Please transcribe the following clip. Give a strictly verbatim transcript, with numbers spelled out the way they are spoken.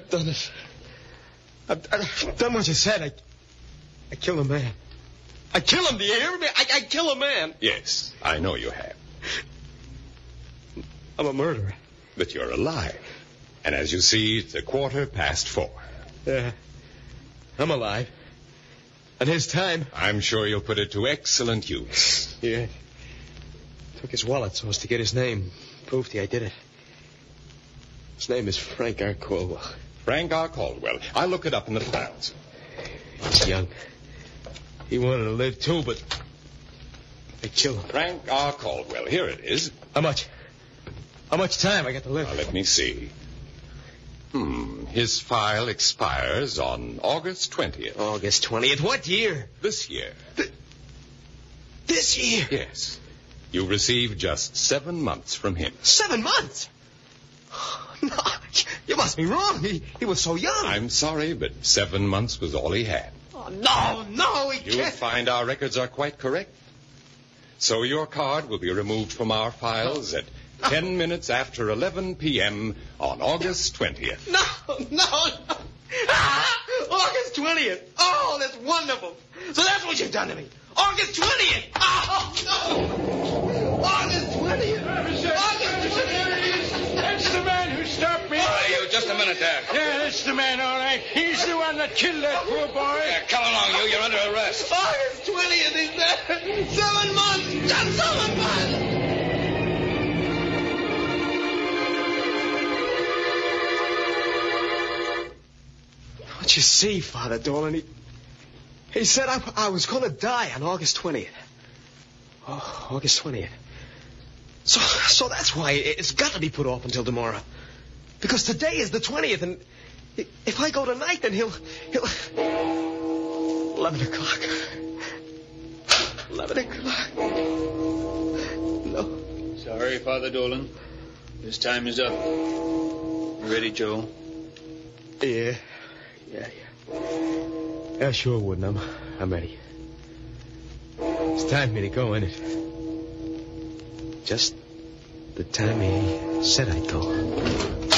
done it. I've, I've done what you said. I, I killed a man. I kill him, do you hear me? I, I kill a man. Yes, I know you have. I'm a murderer. But you're alive. And as you see, it's a quarter past four. Yeah, I'm alive. And his time... I'm sure you'll put it to excellent use. Yeah. Took his wallet so as to get his name. Proved he I did it. His name is Frank R. Caldwell. Frank R. Caldwell. I'll look it up in the files. He's young. He wanted to live, too, but they killed him. Frank R. Caldwell. Here it is. How much? How much time I got to live? Now, let me see. Hmm. His file expires on August twentieth. August twentieth? What year? This year. Th- this year? Yes. You received just seven months from him. Seven months? No, you must be wrong. He, he was so young. I'm sorry, but seven months was all he had. Oh, no, no, he You'll can't. find our records are quite correct. So your card will be removed from our files at ten minutes after eleven p.m. on August twentieth. No, no, no. Ah, August twentieth. Oh, that's wonderful. So that's what you've done to me. August twentieth. Oh, no. August twentieth. August twentieth. That's the man who stopped me. Oh, you, just a minute there. Yeah, that's the man, all right. He's the one that killed that poor boy. Yeah, come along, you. You're under arrest. August twentieth is there. Seven months. Just seven months. What you see, Father Dolan, he, he said I, I was going to die on August twentieth. Oh, August twentieth. So, so that's why it's got to be put off until tomorrow. Because today is the twentieth, and if I go tonight, then he'll... he'll... Eleven o'clock. Eleven o'clock. No. Sorry, Father Dolan. His time is up. You ready, Joe? Yeah. Yeah, yeah. Yeah, sure, Wooden. I'm, I'm ready. It's time for me to go, isn't it? Just the time he said I'd go.